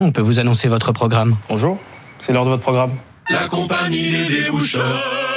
On peut vous annoncer votre programme. Bonjour, c'est l'heure de votre programme. La compagnie des déboucheurs.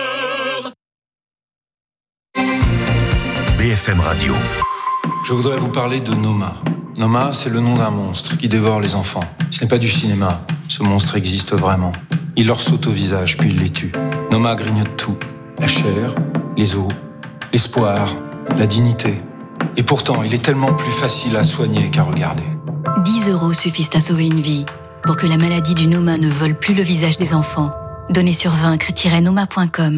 BFM Radio. Je voudrais vous parler de Noma. Noma, c'est le nom d'un monstre qui dévore les enfants. Ce n'est pas du cinéma. Ce monstre existe vraiment. Il leur saute au visage, puis il les tue. Noma grignote tout. La chair, les os, l'espoir, la dignité. Et pourtant, il est tellement plus facile à soigner qu'à regarder. 10 € suffisent à sauver une vie. Pour que la maladie du Noma ne vole plus le visage des enfants. Donnez sur vaincre-noma.com.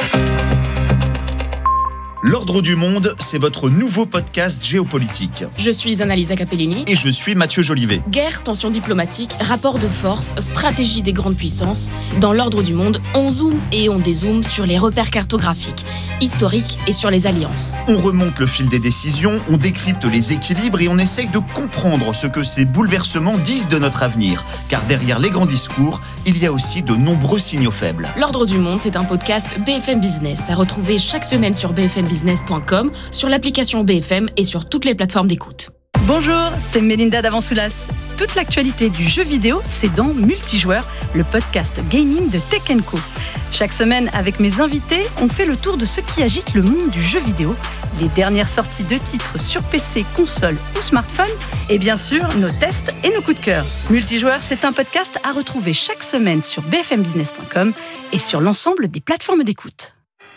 L'Ordre du Monde, c'est votre nouveau podcast géopolitique. Je suis Annalisa Capellini. Et je suis Mathieu Jolivet. Guerre, tensions diplomatiques, rapports de force, stratégie des grandes puissances. Dans l'Ordre du Monde, on zoome et on dézoome sur les repères cartographiques, historiques et sur les alliances. On remonte le fil des décisions, on décrypte les équilibres et on essaye de comprendre ce que ces bouleversements disent de notre avenir. Car derrière les grands discours, il y a aussi de nombreux signaux faibles. L'Ordre du Monde, c'est un podcast BFM Business à retrouver chaque semaine sur bfmbusiness.com, sur l'application BFM et sur toutes les plateformes d'écoute. Bonjour, c'est Mélinda Davansoulas. Toute l'actualité du jeu vidéo, c'est dans Multijoueur, le podcast gaming de Tech & Co. Chaque semaine, avec mes invités, on fait le tour de ce qui agite le monde du jeu vidéo, les dernières sorties de titres sur PC, console ou smartphone, et bien sûr, nos tests et nos coups de cœur. Multijoueur, c'est un podcast à retrouver chaque semaine sur bfmbusiness.com et sur l'ensemble des plateformes d'écoute.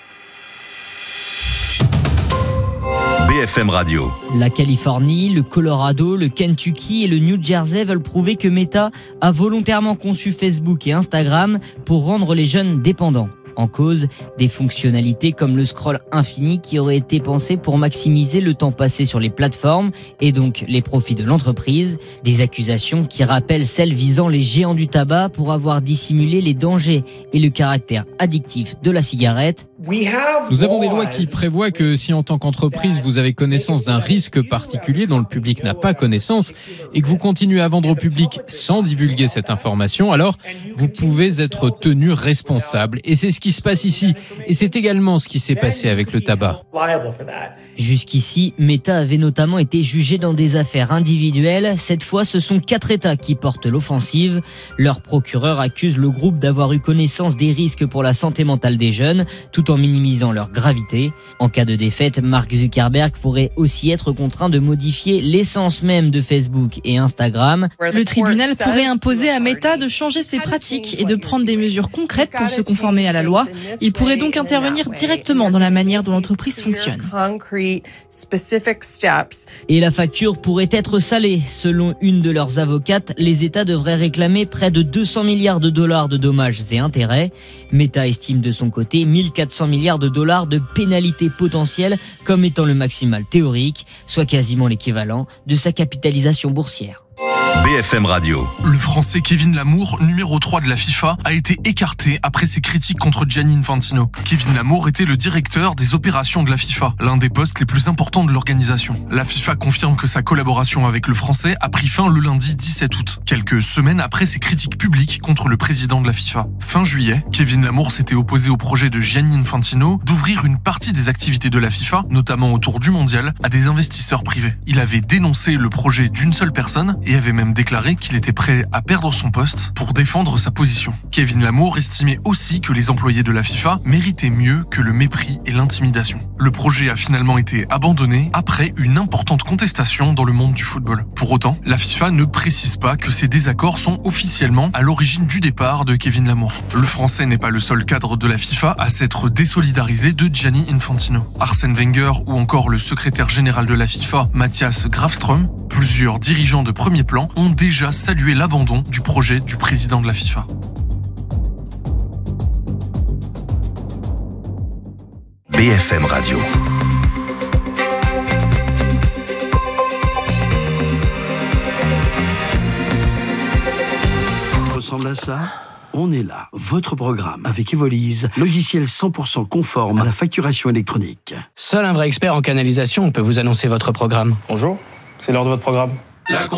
BFM Radio. La Californie, le Colorado, le Kentucky et le New Jersey veulent prouver que Meta a volontairement conçu Facebook et Instagram pour rendre les jeunes dépendants. En cause, des fonctionnalités comme le scroll infini qui auraient été pensées pour maximiser le temps passé sur les plateformes et donc les profits de l'entreprise. Des accusations qui rappellent celles visant les géants du tabac pour avoir dissimulé les dangers et le caractère addictif de la cigarette. Nous avons des lois qui prévoient que si en tant qu'entreprise vous avez connaissance d'un risque particulier dont le public n'a pas connaissance et que vous continuez à vendre au public sans divulguer cette information, alors vous pouvez être tenu responsable. Et c'est ce qui se passe ici. Et c'est également ce qui s'est passé avec le tabac. Jusqu'ici, Meta avait notamment été jugé dans des affaires individuelles. Cette fois, ce sont 4 États qui portent l'offensive. Leur procureur accuse le groupe d'avoir eu connaissance des risques pour la santé mentale des jeunes, tout en minimisant leur gravité. En cas de défaite, Mark Zuckerberg pourrait aussi être contraint de modifier l'essence même de Facebook et Instagram. Le tribunal pourrait imposer à Meta de changer ses pratiques et de prendre des mesures concrètes pour se conformer à la loi. Il pourrait donc intervenir directement dans la manière dont l'entreprise fonctionne. Et la facture pourrait être salée. Selon une de leurs avocates, les États devraient réclamer près de 200 milliards de dollars de dommages et intérêts. Meta estime de son côté 1400 milliards de dollars de pénalités potentielles comme étant le maximal théorique, soit quasiment l'équivalent de sa capitalisation boursière. BFM Radio. Le Français Kevin Lamour, numéro 3 de la FIFA, a été écarté après ses critiques contre Gianni Infantino. Kevin Lamour était le directeur des opérations de la FIFA, l'un des postes les plus importants de l'organisation. La FIFA confirme que sa collaboration avec le Français a pris fin le lundi 17 août, quelques semaines après ses critiques publiques contre le président de la FIFA. Fin juillet, Kevin Lamour s'était opposé au projet de Gianni Infantino d'ouvrir une partie des activités de la FIFA, notamment autour du mondial, à des investisseurs privés. Il avait dénoncé le projet d'une seule personne et avait même déclaré qu'il était prêt à perdre son poste pour défendre sa position. Kevin Lamour estimait aussi que les employés de la FIFA méritaient mieux que le mépris et l'intimidation. Le projet a finalement été abandonné après une importante contestation dans le monde du football. Pour autant, la FIFA ne précise pas que ces désaccords sont officiellement à l'origine du départ de Kevin Lamour. Le Français n'est pas le seul cadre de la FIFA à s'être désolidarisé de Gianni Infantino. Arsène Wenger ou encore le secrétaire général de la FIFA, Matthias Grafström, plusieurs dirigeants de premier plan ont déjà salué l'abandon du projet du président de la FIFA. BFM Radio. Ressemble à ça ? On est là, votre programme, avec Evolise, logiciel 100% conforme à la facturation électronique. Seul un vrai expert en canalisation peut vous annoncer votre programme. Bonjour, c'est l'heure de votre programme.